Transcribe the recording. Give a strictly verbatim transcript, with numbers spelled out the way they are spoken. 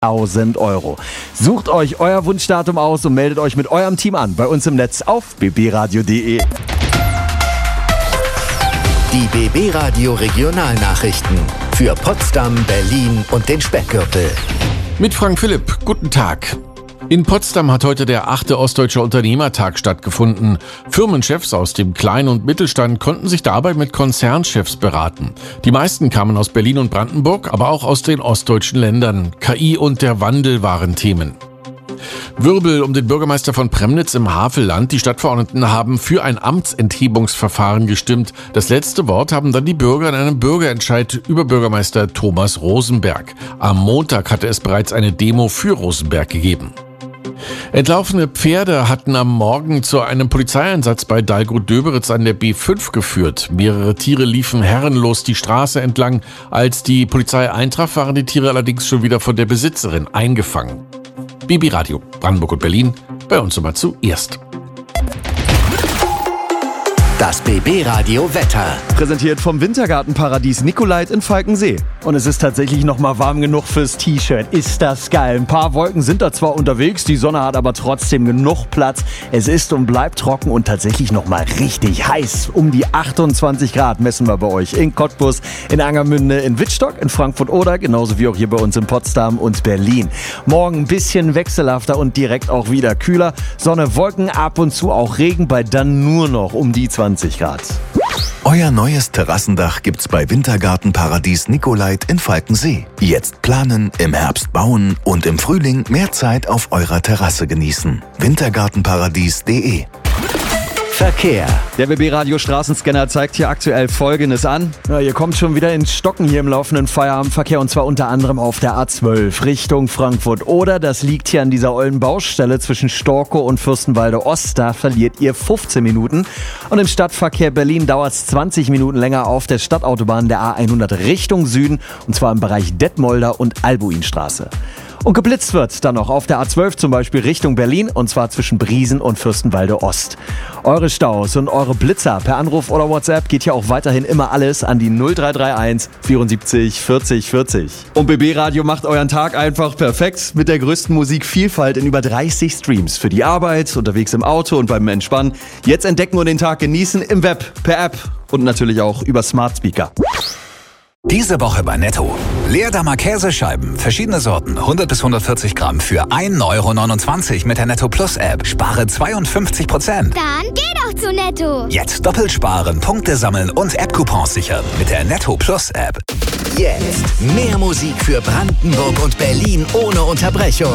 tausend Euro. Sucht euch euer Wunschdatum aus und meldet euch mit eurem Team an bei uns im Netz auf b b radio punkt d e. Die B B Radio Regionalnachrichten für Potsdam, Berlin und den Speckgürtel. Mit Frank Philipp, guten Tag. In Potsdam hat heute der achte Ostdeutscher Unternehmertag stattgefunden. Firmenchefs aus dem Klein- und Mittelstand konnten sich dabei mit Konzernchefs beraten. Die meisten kamen aus Berlin und Brandenburg, aber auch aus den ostdeutschen Ländern. K I und der Wandel waren Themen. Wirbel um den Bürgermeister von Premnitz im Havelland. Die Stadtverordneten haben für ein Amtsenthebungsverfahren gestimmt. Das letzte Wort haben dann die Bürger in einem Bürgerentscheid über Bürgermeister Thomas Rosenberg. Am Montag hatte es bereits eine Demo für Rosenberg gegeben. Entlaufene Pferde hatten am Morgen zu einem Polizeieinsatz bei Dalgrod-Döberitz an der B fünf geführt. Mehrere Tiere liefen herrenlos die Straße entlang. Als die Polizei eintraf, waren die Tiere allerdings schon wieder von der Besitzerin eingefangen. B B Radio, Brandenburg und Berlin, bei uns immer zuerst. Das B B Radio Wetter. Präsentiert vom Wintergartenparadies Nicolait in Falkensee. Und es ist tatsächlich noch mal warm genug fürs T-Shirt. Ist das geil. Ein paar Wolken sind da zwar unterwegs, die Sonne hat aber trotzdem genug Platz. Es ist und bleibt trocken und tatsächlich noch mal richtig heiß. Um die achtundzwanzig Grad messen wir bei euch in Cottbus, in Angermünde, in Wittstock, in Frankfurt-Oder, genauso wie auch hier bei uns in Potsdam und Berlin. Morgen ein bisschen wechselhafter und direkt auch wieder kühler. Sonne, Wolken, ab und zu auch Regen, bei dann nur noch um die zwanzig Grad. Euer neues Terrassendach gibt's bei Wintergartenparadies Nicolait in Falkensee. Jetzt planen, im Herbst bauen und im Frühling mehr Zeit auf eurer Terrasse genießen. wintergartenparadies punkt d e. Verkehr. Der B B-Radio Straßenscanner zeigt hier aktuell Folgendes an. Ja, ihr kommt schon wieder ins Stocken hier im laufenden Feierabendverkehr und zwar unter anderem auf der A zwölf Richtung Frankfurt-Oder. Das liegt hier an dieser ollen Baustelle zwischen Storkow und Fürstenwalde-Ost. Da verliert ihr fünfzehn Minuten. Und im Stadtverkehr Berlin dauert es zwanzig Minuten länger auf der Stadtautobahn der A hundert Richtung Süden und zwar im Bereich Detmolder und Albuinstraße. Und geblitzt wird dann noch auf der A zwölf zum Beispiel Richtung Berlin und zwar zwischen Briesen und Fürstenwalde Ost. Eure Staus und eure Blitzer per Anruf oder WhatsApp geht ja auch weiterhin immer alles an die null drei drei eins vierundsiebzig vierzig vierzig. Und B B Radio macht euren Tag einfach perfekt mit der größten Musikvielfalt in über dreißig Streams. Für die Arbeit, unterwegs im Auto und beim Entspannen. Jetzt entdecken und den Tag genießen im Web, per App und natürlich auch über Smart Speaker. Diese Woche bei Netto. Leerdammer Käsescheiben, verschiedene Sorten, hundert bis hundertvierzig Gramm für ein Euro neunundzwanzig mit der Netto Plus App. Spare zweiundfünfzig Prozent. Dann geh doch zu Netto. Jetzt doppelt sparen, Punkte sammeln und App-Coupons sichern mit der Netto Plus App. Jetzt mehr Musik für Brandenburg und Berlin ohne Unterbrechung.